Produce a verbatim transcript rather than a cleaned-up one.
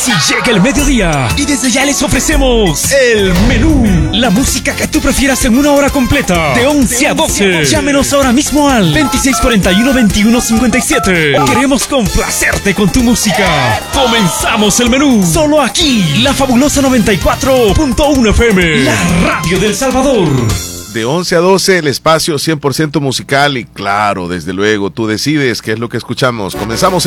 Así llega el mediodía y desde ya les ofrecemos el menú. La música que tú prefieras en una hora completa, de once a doce. Llámenos ahora mismo al veintiséis cuarenta y uno, veintiuno cincuenta y siete. Queremos complacerte con tu música. Comenzamos el menú. Solo aquí, la fabulosa noventa y cuatro punto uno F M, la radio del Salvador. De once a doce, el espacio cien por ciento musical y claro, desde luego, tú decides qué es lo que escuchamos. Comenzamos.